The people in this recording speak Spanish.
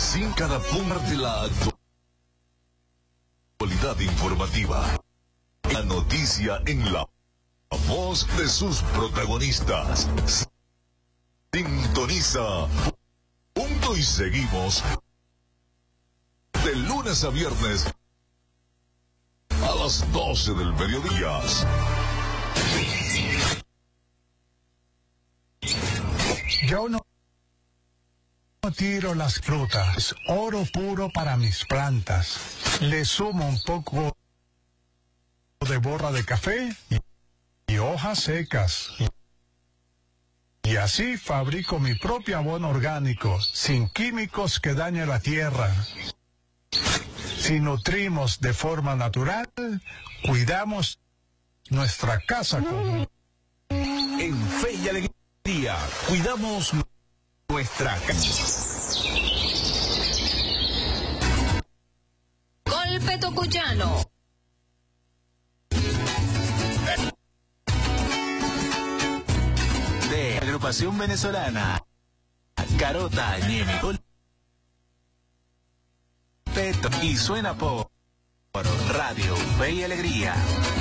Sin cada punto de la actualidad informativa. La noticia en la voz de sus protagonistas. Sintoniza. Punto y seguimos. De lunes a viernes. A las 12 del mediodía. Yo no tiro las frutas, oro puro para mis plantas. Le sumo un poco de borra de café y hojas secas. Y así fabrico mi propio abono orgánico, sin químicos que dañen la tierra. Si nutrimos de forma natural, cuidamos nuestra casa común. En Fe y Alegría, cuidamos nuestra casa. Golpe Tocuchano. De agrupación venezolana, Carota, Ñemi, Golpe y suena por Radio Fe y Alegría.